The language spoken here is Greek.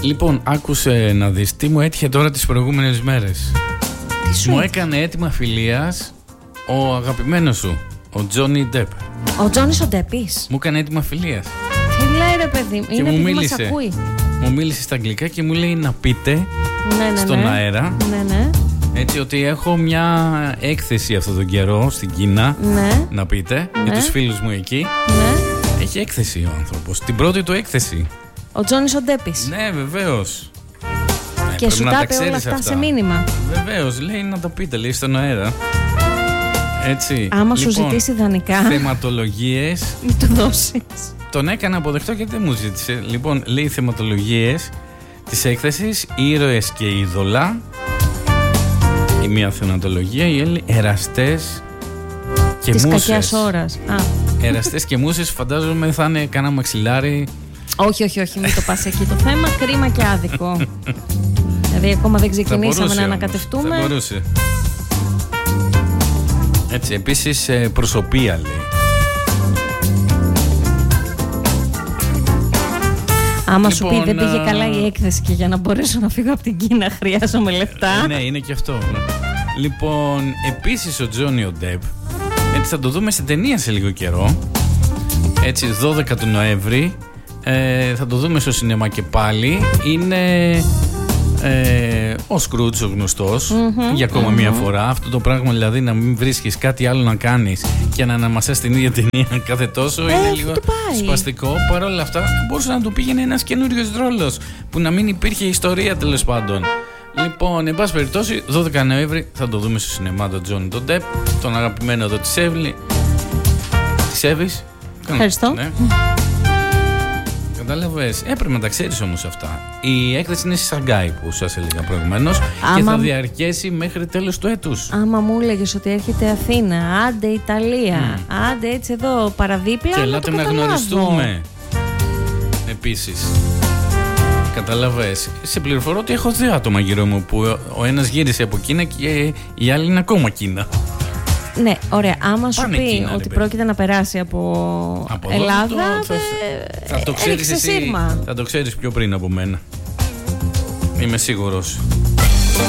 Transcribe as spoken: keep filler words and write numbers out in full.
Λοιπόν, άκουσε να δεις τι μου έτυχε τώρα τις προηγούμενες μέρες. Τι σου Μου έτυχε? έκανε έτοιμα φιλίας ο αγαπημένος σου, ο Τζόνι Ντεπ. Ο Τζόνις ο Ντεπής. Μου έκανε έτοιμα φιλίας. Τι λέει ρε παιδί, είναι μου επειδή μίλησε. μας ακούει. Μου μίλησε στα αγγλικά και μου λέει να πείτε Ναι, ναι, στον ναι. αέρα, Ναι, ναι. έτσι, ότι έχω μια έκθεση αυτόν τον καιρό στην Κίνα. Ναι. Να πείτε, Ναι. για τους φίλους μου εκεί. Ναι. Έχει έκθεση ο άνθρωπος, την πρώτη του έκθεση. Ο Τζόνις ο Ντεπής. Ναι, βεβαίως. Ε, Και πρέπει σου να τα τα είπε όλα ξέρεις αυτά σε μήνυμα. Βεβαίως, λέει να τα πείτε, λέει στον αέρα. Έτσι. Άμα σου Λοιπόν, ζητήσει ιδανικά, θεματολογίες. μην του δώσεις. Τον έκανα αποδεκτό γιατί δεν μου ζήτησε. Λοιπόν, λέει θεματολογίες της έκθεσης, ήρωες και είδωλα. Η μία θεματολογία, η άλλη εραστές και Της μούσες. κακιάς ώρας. Α. Εραστές και μούσες, φαντάζομαι θα είναι κανένα μαξιλάρι. Όχι, όχι, όχι, μην το πας εκεί το θέμα. Κρίμα και άδικο. Δηλαδή, ακόμα δεν ξεκινήσαμε να ανακατευτούμε. Θα μπορούσε. Έτσι, επίσης ε, προσωπία λέει. Άμα Λοιπόν, σου πει δεν πήγε α... καλά η έκθεση και για να μπορέσω να φύγω από την Κίνα χρειάζομαι λεφτά. Ε, ναι, είναι και αυτό. Λοιπόν, επίσης ο Τζόνι ο Ντεπ, έτσι θα το δούμε σε ταινία σε λίγο καιρό. Έτσι, δώδεκα του Νοέμβρη, ε, θα το δούμε στο σινεμά και πάλι. Είναι ε, ο Σκρούτς ο γνωστός, Mm-hmm, για ακόμα mm-hmm. μία φορά. Αυτό το πράγμα δηλαδή να μην βρίσκεις κάτι άλλο να κάνεις και να αναμασάς την ίδια ταινία κάθε τόσο ε, είναι λίγο πάει. σπαστικό. Παρ' όλα αυτά μπορούσε να του πήγαινε ένας καινούριος ρόλος που να μην υπήρχε ιστορία τέλος πάντων. Λοιπόν, εν πάση περιπτώσει, δώδεκα Νοέμβρη θα το δούμε στο σινεμά τον Τζόνι τον Ντεπ, τον αγαπημένο εδώ της Εύλη. Της Εύης. Ευχαριστώ. Ναι. Κατάλαβες. Έπρεπε να τα ξέρεις όμως αυτά. Η έκθεση είναι στη Σαγκάη που σας έλεγα προηγουμένως. Άμα... Και θα διαρκέσει μέχρι τέλος του έτους. Άμα μου έλεγες ότι έρχεται Αθήνα, άντε Ιταλία, mm. άντε έτσι εδώ παραδίπλα. Και να ελάτε το να καταλάβω. γνωριστούμε. Επίσης. Καταλαβες. Σε πληροφορώ ότι έχω δύο άτομα γύρω μου που ο ένας γύρισε από Κίνα και η άλλη είναι ακόμα Κίνα. Ναι, ωραία. Άμα σου Πάνε πει Κίνα, ότι ρε, πρόκειται να περάσει από, από Ελλάδα, το, θα, ε, θα το ξέρεις έριξε εσύ. σύρμα. Θα το ξέρεις πιο πριν από μένα. Είμαι σίγουρος.